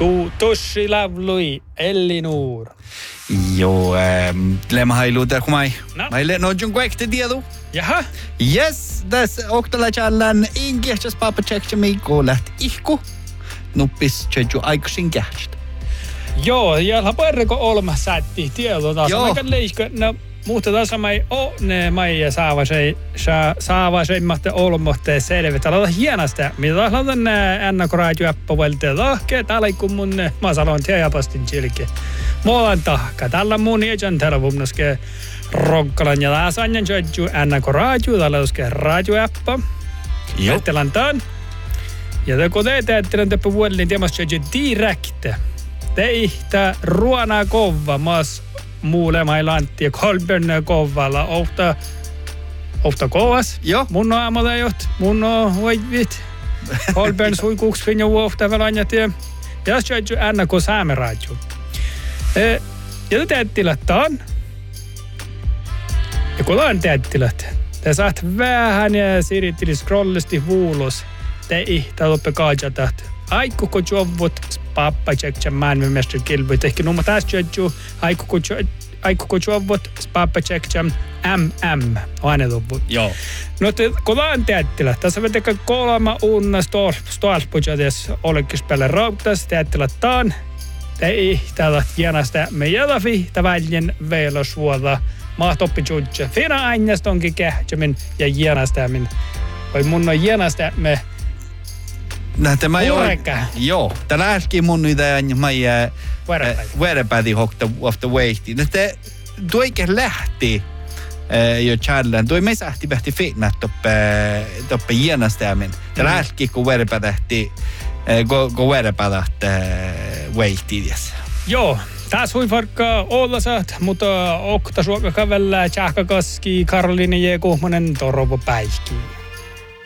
Tosi lavlui, Elinor. Jo, lad mig have i luta kumai. No. Mai le no jun kwekte diadu. Jaha, Yes, tässä oktala challan ingiäs papa check me kolat ihku. Nuppis cheju aikusin kähstä. joo, ja parko olma sätti tieto taas. Joo. Mikä leiskö, no muuta taas mai o ne mai saava se mahte olmotte selvitä. Lata hienosta. Mitä taas latan ennakkoraaju appavalta tahke täällä kun mun mä sanon tie pastin chilke. Molan tahka tällä mun ejan televumnaske rokkalan ja laasanjan cheju ennakkoraaju tällä raaju appa. Joo. Telantaan. Ja kun te teette teppä vuodellinen teemas cheju direkte. Teihtä ruona kova mas muule mailantti ja kolbern kovalla ofta kovas. Joo. Mun on aamalaajot, mun on hoivit. Kolbern sui kukskin ja ofta velanjat ja jos cheju ennakko saameraaju. Ja te teettilätään. Ja kun on teettilät, te saat vähän ja sirittili scrollisti vuulos. Te ihtä loppe kaajatat. Aikko juovut pappa check maailmanmestari kilpailut. Ehkä numma taas cheju aikko juovut pappa check MM aineluvut. Joo. No te kolaan teettilä. Tässä vetekä kolma unna stolpujas olkispelle rauttas teettilä taan. Te ihtävät hienasta me jälvi tavallinen veilosvuoda. Mahtoppi juttu. Fina aineesta onkin kähtsämin ja hienostamin. Vai mun on hienosta me Nähtä mä Oreka. Joo. Täällä äsken mun niitä mai verepädi hokta after weighti. No te tuike lähti jo challan. Toi me sähti pähti fitnat toppe hienostamin. Täällä äsken kun verepädähti kun verepädähti weightiides. joo, taas hui farkkaa ollasat, mutta okta suoka kävellä, tjahkakaski, Karoliini J. Kuhmonen, Torovo Päihki.